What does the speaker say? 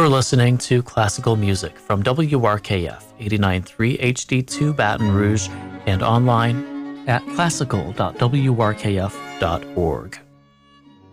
for listening to classical music from WRKF 89.3 HD2 Baton Rouge and online at classical.wrkf.org.